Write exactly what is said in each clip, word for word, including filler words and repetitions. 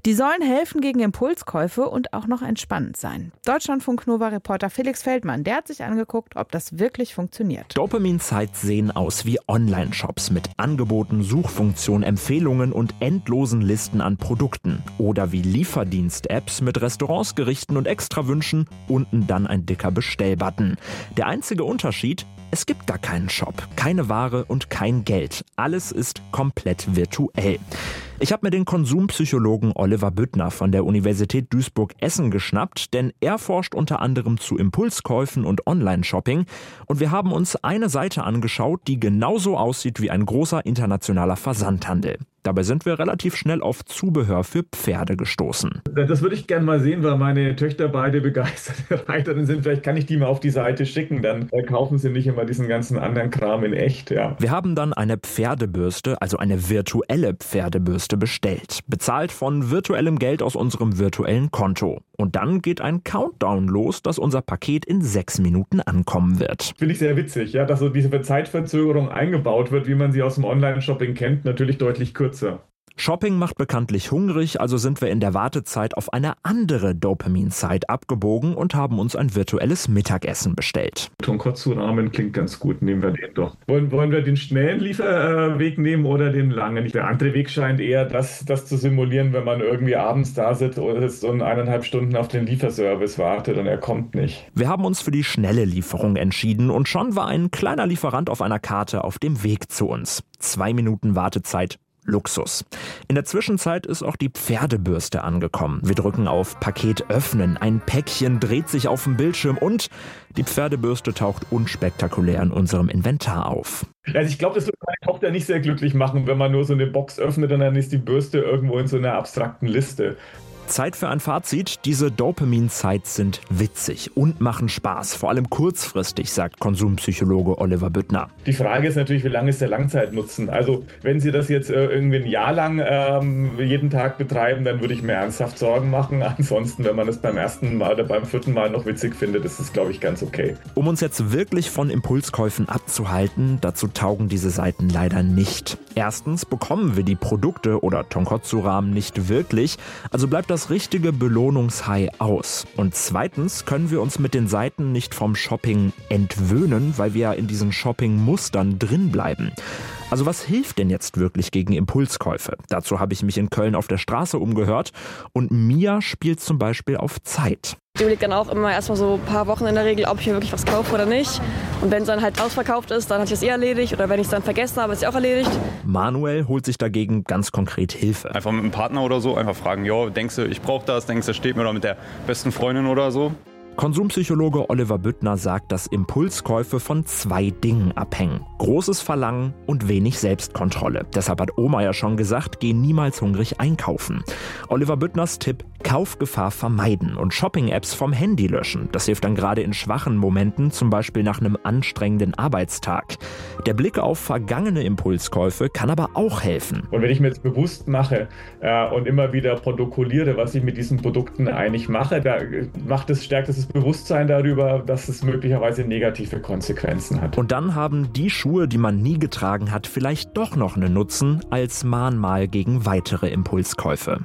Die sollen helfen gegen Impulskäufe und auch noch entspannend sein. Deutschlandfunk-Nova-Reporter Felix Feldmann, der hat sich angeguckt, ob das wirklich funktioniert. Dopamin-Sites sehen aus wie Online-Shops mit Angeboten, Suchfunktionen, Empfehlungen und endlosen Listen an Produkten. Oder wie Lieferdienst-Apps mit Restaurants, Gerichten und Extrawünschen, unten dann ein dicker Bestellbutton. Der einzige Unterschied: es gibt gar keinen Shop, keine Ware und kein Geld. Alles ist komplett virtuell. Ich habe mir den Konsumpsychologen Oliver Büttner von der Universität Duisburg-Essen geschnappt, denn er forscht unter anderem zu Impulskäufen und Online-Shopping. Und wir haben uns eine Seite angeschaut, die genauso aussieht wie ein großer internationaler Versandhandel. Dabei sind wir relativ schnell auf Zubehör für Pferde gestoßen. Das würde ich gerne mal sehen, weil meine Töchter beide begeisterte Reiterinnen sind. Vielleicht kann ich die mal auf die Seite schicken, dann kaufen sie nicht immer diesen ganzen anderen Kram in echt. Ja. Wir haben dann eine Pferdebürste, also eine virtuelle Pferdebürste, bestellt. Bezahlt von virtuellem Geld aus unserem virtuellen Konto. Und dann geht ein Countdown los, dass unser Paket in sechs Minuten ankommen wird. Finde ich sehr witzig, ja, dass so diese Zeitverzögerung eingebaut wird, wie man sie aus dem Online-Shopping kennt, natürlich deutlich kürzer. Shopping macht bekanntlich hungrig, also sind wir in der Wartezeit auf eine andere Dopamin-Site abgebogen und haben uns ein virtuelles Mittagessen bestellt. Tonkotsu-Ramen klingt ganz gut, nehmen wir den doch. Wollen, wollen wir den schnellen Lieferweg nehmen oder den langen? Der andere Weg scheint eher das, das zu simulieren, wenn man irgendwie abends da sitzt und eineinhalb Stunden auf den Lieferservice wartet und er kommt nicht. Wir haben uns für die schnelle Lieferung entschieden und schon war ein kleiner Lieferant auf einer Karte auf dem Weg zu uns. Zwei Minuten Wartezeit. Luxus. In der Zwischenzeit ist auch die Pferdebürste angekommen. Wir drücken auf Paket öffnen, ein Päckchen dreht sich auf dem Bildschirm und die Pferdebürste taucht unspektakulär in unserem Inventar auf. Also ich glaube, das wird meine Tochter nicht sehr glücklich machen, wenn man nur so eine Box öffnet und dann ist die Bürste irgendwo in so einer abstrakten Liste. Zeit für ein Fazit. Diese Dopamin-Sites sind witzig und machen Spaß, vor allem kurzfristig, sagt Konsumpsychologe Oliver Büttner. Die Frage ist natürlich, wie lange ist der Langzeitnutzen? Also wenn Sie das jetzt äh, irgendwie ein Jahr lang ähm, jeden Tag betreiben, dann würde ich mir ernsthaft Sorgen machen. Ansonsten, wenn man es beim ersten Mal oder beim vierten Mal noch witzig findet, ist es, glaube ich, ganz okay. Um uns jetzt wirklich von Impulskäufen abzuhalten, dazu taugen diese Seiten leider nicht. Erstens bekommen wir die Produkte oder Tonkotsu-Ramen nicht wirklich, also bleibt das das richtige Belohnungshigh aus. Und zweitens können wir uns mit den Seiten nicht vom Shopping entwöhnen, weil wir ja in diesen Shopping-Mustern drin bleiben. Also was hilft denn jetzt wirklich gegen Impulskäufe? Dazu habe ich mich in Köln auf der Straße umgehört und Mia spielt zum Beispiel auf Zeit. Ich überlege dann auch immer erstmal so ein paar Wochen in der Regel, ob ich mir wirklich was kaufe oder nicht. Und wenn es dann halt ausverkauft ist, dann hat ich es eh erledigt. Oder wenn ich es dann vergessen habe, ist es auch erledigt. Manuel holt sich dagegen ganz konkret Hilfe. Einfach mit einem Partner oder so, einfach fragen, jo, denkst du, ich brauche das, denkst du, das steht mir, oder mit der besten Freundin oder so. Konsumpsychologe Oliver Büttner sagt, dass Impulskäufe von zwei Dingen abhängen. Großes Verlangen und wenig Selbstkontrolle. Deshalb hat Oma ja schon gesagt, geh niemals hungrig einkaufen. Oliver Büttners Tipp: Kaufgefahr vermeiden und Shopping-Apps vom Handy löschen. Das hilft dann gerade in schwachen Momenten, zum Beispiel nach einem anstrengenden Arbeitstag. Der Blick auf vergangene Impulskäufe kann aber auch helfen. Und wenn ich mir jetzt bewusst mache äh, und immer wieder protokolliere, was ich mit diesen Produkten eigentlich mache, da macht es, stärkt es das Bewusstsein darüber, dass es möglicherweise negative Konsequenzen hat. Und dann haben die Schuhe, die man nie getragen hat, vielleicht doch noch einen Nutzen als Mahnmal gegen weitere Impulskäufe.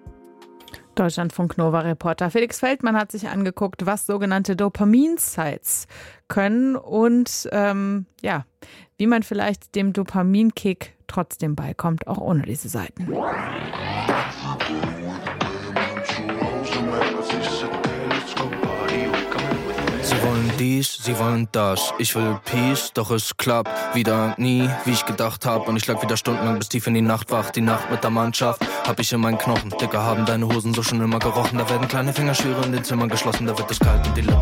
Deutschlandfunk-Nova-Reporter Felix Feldmann hat sich angeguckt, was sogenannte Dopamin-Sites können und ähm, ja, wie man vielleicht dem Dopaminkick trotzdem beikommt, auch ohne diese Seiten. Sie wollen dies, sie wollen das. Ich will Peace, doch es klappt wieder nie, wie ich gedacht hab. Und ich lag wieder stundenlang bis tief in die Nacht wach. Die Nacht mit der Mannschaft hab ich in meinen Knochen. Dicker, haben deine Hosen so schon immer gerochen. Da werden kleine Fingerschüre in den Zimmern geschlossen. Da wird es kalt und die Lippen